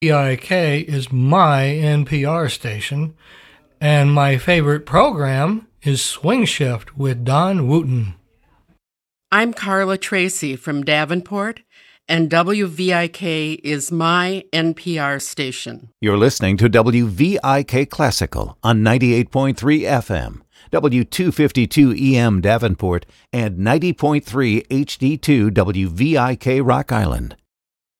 WVIK is my NPR station, and my favorite program is Swing Shift with Don Wooten. I'm Carla Tracy from Davenport, and WVIK is my NPR station. You're listening to WVIK Classical on 98.3 FM, W252 EM Davenport, and 90.3 HD2 WVIK Rock Island.